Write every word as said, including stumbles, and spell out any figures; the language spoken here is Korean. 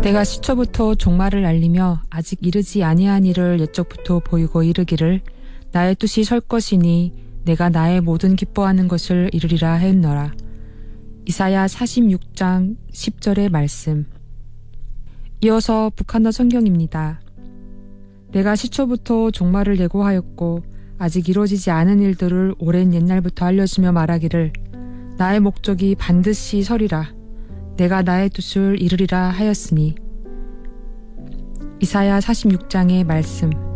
내가 시초부터 종말을 알리며 아직 이르지 아니한 일을 옛적부터 보이고 이르기를 나의 뜻이 설 것이니 내가 나의 모든 기뻐하는 것을 이루리라 하였노라. 이사야 사십육 장 십 절의 말씀. 이어서 북한어 성경입니다. 내가 시초부터 종말을 예고하였고 아직 이루어지지 않은 일들을 오랜 옛날부터 알려주며 말하기를 나의 목적이 반드시 서리라. 내가 나의 뜻을 이루리라 하였으니. 이사야 사십육 장의 말씀.